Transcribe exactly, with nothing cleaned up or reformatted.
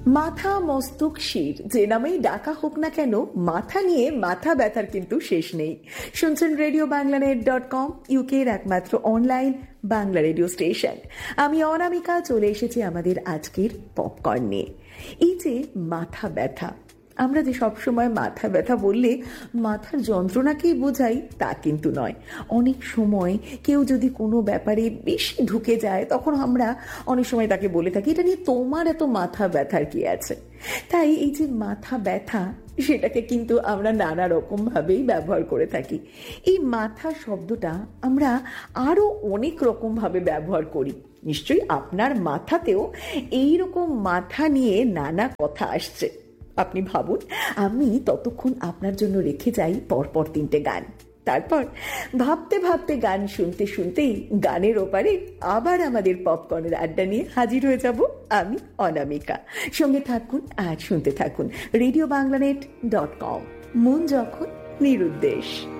মাথা, মস্তক, শির যে নামেই ডাকা হোক না কেন, মাথা নিয়ে মাথা ব্যথার কিন্তু শেষ নেই। শুনছেন radio Bangla net dot com, ইউকের একমাত্র অনলাইন বাংলা রেডিও স্টেশন। আমি অনামিকা চলে এসেছি আমাদের আজকের পপকর্ন নিয়ে। এই যে মাথা ব্যথা, আমরা যে সবসময় মাথা ব্যথা বললে মাথার যন্ত্রণাকেই বোঝাই তা কিন্তু নয়। অনেক সময় কেউ যদি কোনো ব্যাপারে বেশি ঢুকে যায়, তখন আমরা অনেক সময় তাকে বলে থাকি, এটা নিয়ে তোমার এত মাথা ব্যথার কি আছে। তাই এই যে মাথা ব্যথা, সেটাকে কিন্তু আমরা নানা রকমভাবেই ব্যবহার করে থাকি। এই মাথা শব্দটা আমরা আরও অনেক রকমভাবে ব্যবহার করি। নিশ্চয়ই আপনার মাথাতেও এইরকম মাথা নিয়ে নানা কথা আসছে। আপনি ভাবুন, আমি ততক্ষণ আপনার জন্য রেখে যাই পরপর তিনটে গান। তারপর ভাবতে ভাবতে গান শুনতে শুনতেই গানের ওপারে আবার আমাদের পপকর্নের আড্ডা নিয়ে হাজির হয়ে যাব আমি অনামিকা। সঙ্গে থাকুন আর শুনতে থাকুন radio Bangla net dot com, মন যখন নিরুদ্দেশ।